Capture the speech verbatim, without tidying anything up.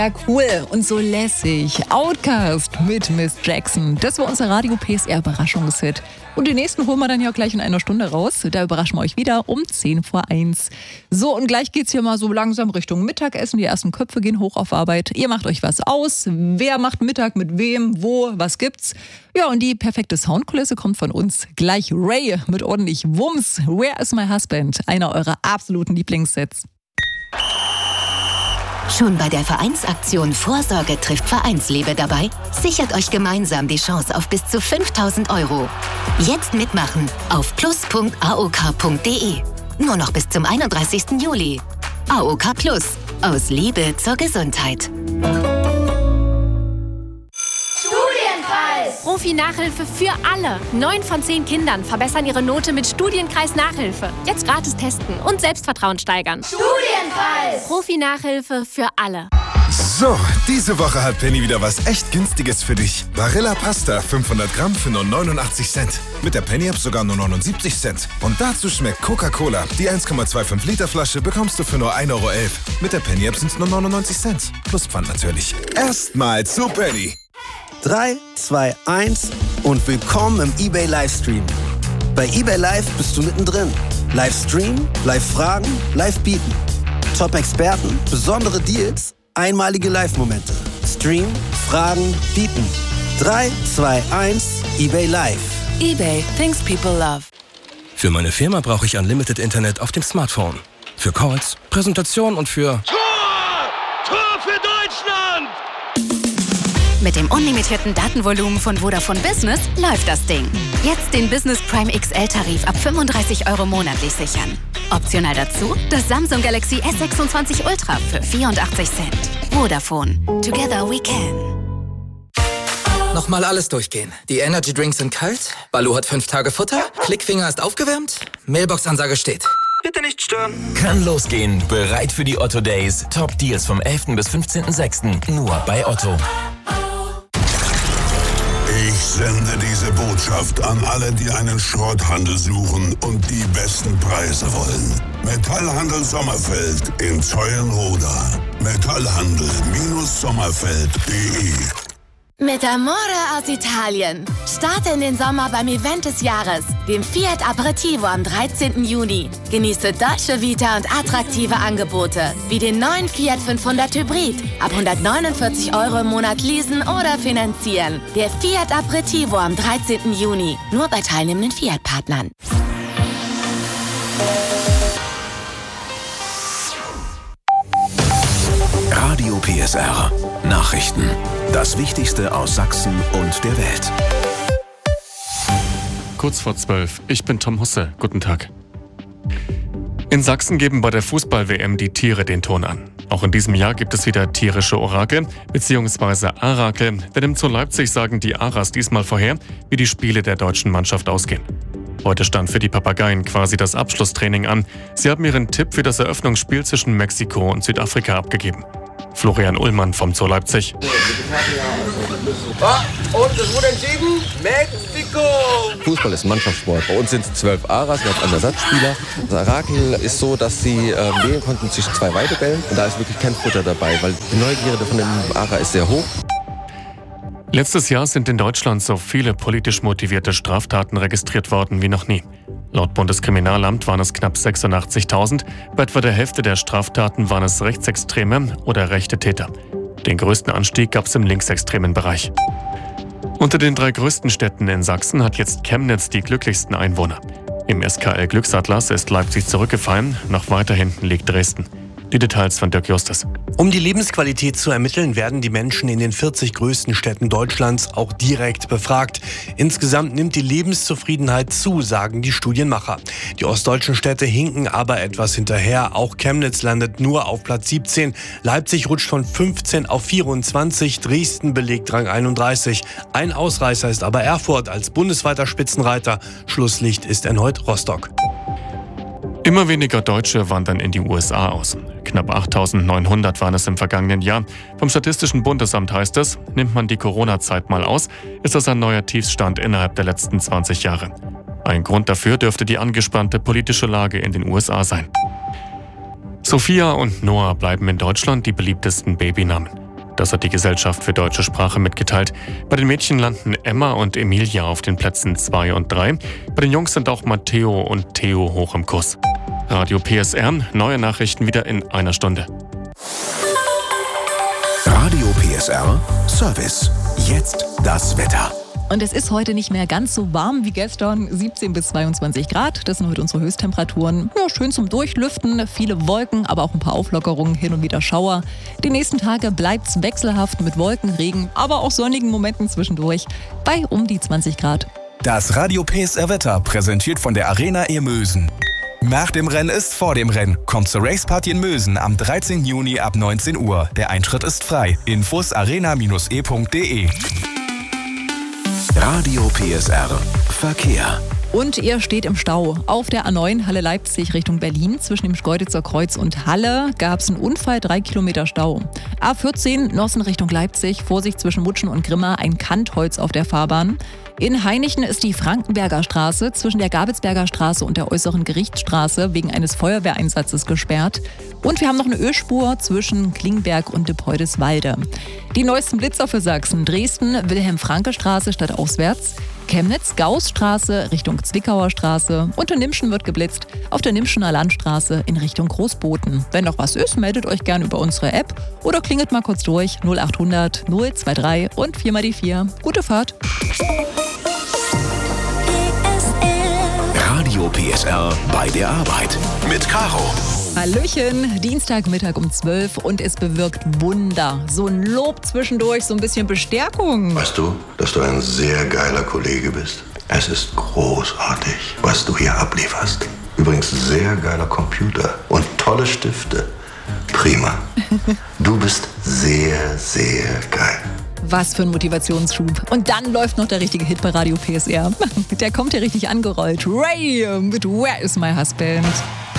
Ja, cool und so lässig. Outcast mit Miss Jackson. Das war unser Radio-P S R-Überraschungshit. Und den nächsten holen wir dann ja gleich in einer Stunde raus. Da überraschen wir euch wieder um zehn vor eins. So, und gleich geht's hier mal so langsam Richtung Mittagessen. Die ersten Köpfe gehen hoch auf Arbeit. Ihr macht euch was aus. Wer macht Mittag mit wem, wo, was gibt's? Ja, und die perfekte Soundkulisse kommt von uns. Gleich Ray mit ordentlich Wumms. Where is my husband? Einer eurer absoluten Lieblingssets. Schon bei der Vereinsaktion Vorsorge trifft Vereinsliebe dabei? Sichert euch gemeinsam die Chance auf bis zu fünftausend Euro. Jetzt mitmachen auf plus punkt a o k punkt d e. Nur noch bis zum einunddreißigsten Juli. A O K Plus. Aus Liebe zur Gesundheit. Profi-Nachhilfe für alle. Neun von zehn Kindern verbessern ihre Note mit Studienkreis-Nachhilfe. Jetzt gratis testen und Selbstvertrauen steigern. Studienkreis! Profi-Nachhilfe für alle. So, diese Woche hat Penny wieder was echt Günstiges für dich. Barilla Pasta, fünfhundert Gramm für nur neunundachtzig Cent. Mit der Penny-App sogar nur neunundsiebzig Cent. Und dazu schmeckt Coca-Cola. Die eins Komma fünfundzwanzig Liter Flasche bekommst du für nur ein Euro elf. Mit der Penny-App sind es nur neunundneunzig Cent. Plus Pfand natürlich. Erstmal zu Penny. drei, zwei, eins und willkommen im eBay Livestream. Bei eBay Live bist du mittendrin. Livestream, Live-Fragen, Live-Bieten. Top-Experten, besondere Deals, einmalige Live-Momente. Stream, Fragen, Bieten. drei, zwei, eins, eBay Live. eBay, things people love. Für meine Firma brauche ich Unlimited Internet auf dem Smartphone. Für Calls, Präsentationen und für... Tor! Tor für Deutschland! Mit dem unlimitierten Datenvolumen von Vodafone Business läuft das Ding. Jetzt den Business Prime X L-Tarif ab fünfunddreißig Euro monatlich sichern. Optional dazu das Samsung Galaxy S sechsundzwanzig Ultra für vierundachtzig Cent. Vodafone. Together we can. Nochmal alles durchgehen. Die Energy Drinks sind kalt, Baloo hat fünf Tage Futter, Klickfinger ist aufgewärmt, Mailbox-Ansage steht. Bitte nicht stören. Kann losgehen. Bereit für die Otto Days. Top Deals vom elften bis fünfzehnten sechsten Nur bei Otto. Ich sende diese Botschaft an alle, die einen Schrotthandel suchen und die besten Preise wollen. Metallhandel Sommerfeld in Zeulenroda. Metallhandel Sommerfeld punkt de. Mit Amore aus Italien. Starte in den Sommer beim Event des Jahres, dem Fiat Aperitivo am dreizehnten Juni. Genieße Dolce Vita und attraktive Angebote, wie den neuen Fiat fünfhundert Hybrid. Ab hundertneunundvierzig Euro im Monat leasen oder finanzieren. Der Fiat Aperitivo am dreizehnten Juni. Nur bei teilnehmenden Fiat-Partnern. Radio P S R. Nachrichten. Das Wichtigste aus Sachsen und der Welt. Kurz vor zwölf. Ich bin Tom Husse. Guten Tag. In Sachsen geben bei der Fußball-W M die Tiere den Ton an. Auch in diesem Jahr gibt es wieder tierische Orakel bzw. Arakel, denn im Zoo Leipzig sagen die Aras diesmal vorher, wie die Spiele der deutschen Mannschaft ausgehen. Heute stand für die Papageien quasi das Abschlusstraining an. Sie haben ihren Tipp für das Eröffnungsspiel zwischen Mexiko und Südafrika abgegeben. Florian Ullmann vom Zoo Leipzig. Und es wurde entschieden, Mexiko! Fußball ist ein Mannschaftssport. Bei uns sind es zwölf Aras, wir haben Ersatzspieler. Das Arakel ist so, dass sie äh, wählen konnten zwischen zwei Weidebällen. Und da ist wirklich kein Futter dabei, weil die Neugierde von dem Ara ist sehr hoch. Letztes Jahr sind in Deutschland so viele politisch motivierte Straftaten registriert worden wie noch nie. Laut Bundeskriminalamt waren es knapp sechsundachtzigtausend. Bei etwa der Hälfte der Straftaten waren es rechtsextreme oder rechte Täter. Den größten Anstieg gab es im linksextremen Bereich. Unter den drei größten Städten in Sachsen hat jetzt Chemnitz die glücklichsten Einwohner. Im S K L-Glücksatlas ist Leipzig zurückgefallen, noch weiter hinten liegt Dresden. Die Details von Dirk Justus. Um die Lebensqualität zu ermitteln, werden die Menschen in den vierzig größten Städten Deutschlands auch direkt befragt. Insgesamt nimmt die Lebenszufriedenheit zu, sagen die Studienmacher. Die ostdeutschen Städte hinken aber etwas hinterher. Auch Chemnitz landet nur auf Platz siebzehn. Leipzig rutscht von fünfzehn auf vierundzwanzig. Dresden belegt Rang einunddreißig. Ein Ausreißer ist aber Erfurt als bundesweiter Spitzenreiter. Schlusslicht ist erneut Rostock. Immer weniger Deutsche wandern in die U S A aus. Knapp achttausendneunhundert waren es im vergangenen Jahr. Vom Statistischen Bundesamt heißt es, nimmt man die Corona-Zeit mal aus, ist das ein neuer Tiefstand innerhalb der letzten zwanzig Jahre. Ein Grund dafür dürfte die angespannte politische Lage in den U S A sein. Sophia und Noah bleiben in Deutschland die beliebtesten Babynamen. Das hat die Gesellschaft für deutsche Sprache mitgeteilt. Bei den Mädchen landen Emma und Emilia auf den Plätzen zwei und drei. Bei den Jungs sind auch Matteo und Theo hoch im Kurs. Radio P S R, neue Nachrichten wieder in einer Stunde. Radio P S R Service. Jetzt das Wetter. Und es ist heute nicht mehr ganz so warm wie gestern, siebzehn bis zweiundzwanzig Grad. Das sind heute unsere Höchsttemperaturen. Ja, schön zum Durchlüften, viele Wolken, aber auch ein paar Auflockerungen, hin und wieder Schauer. Die nächsten Tage bleibt es wechselhaft mit Wolken, Regen, aber auch sonnigen Momenten zwischendurch bei um die zwanzig Grad. Das Radio P S R Wetter präsentiert von der Arena E Mösen. Nach dem Rennen ist vor dem Rennen. Kommt zur Raceparty in Mösen am dreizehnten Juni ab neunzehn Uhr. Der Eintritt ist frei. Infos arena Bindestrich e punkt de. Radio P S R Verkehr. Und ihr steht im Stau. Auf der A neun Halle-Leipzig Richtung Berlin zwischen dem Schkeuditzer Kreuz und Halle gab es einen Unfall, drei Kilometer Stau. A vierzehn Nossen Richtung Leipzig, Vorsicht zwischen Mutschen und Grimma, ein Kantholz auf der Fahrbahn. In Hainichen ist die Frankenberger Straße zwischen der Gabelsberger Straße und der Äußeren Gerichtsstraße wegen eines Feuerwehreinsatzes gesperrt. Und wir haben noch eine Ölspur zwischen Klingberg und Depoldeswalde. Die neuesten Blitzer für Sachsen: Dresden, Wilhelm-Franke-Straße stadtauswärts, Chemnitz, Gaußstraße Richtung Zwickauer Straße und in Nimschen wird geblitzt auf der Nimschener Landstraße in Richtung Großboten. Wenn noch was ist, meldet euch gerne über unsere App oder klingelt mal kurz durch null achthundert null drei drei und vier mal die vier. Gute Fahrt! Radio P S R bei der Arbeit mit Caro. Hallöchen, Dienstagmittag um zwölf und es bewirkt Wunder. So ein Lob zwischendurch, so ein bisschen Bestärkung. Weißt du, dass du ein sehr geiler Kollege bist? Es ist großartig, was du hier ablieferst. Übrigens sehr geiler Computer und tolle Stifte. Prima. Du bist sehr, sehr geil. Was für ein Motivationsschub. Und dann läuft noch der richtige Hit bei Radio P S R. Der kommt ja richtig angerollt. Ray mit Where is my husband?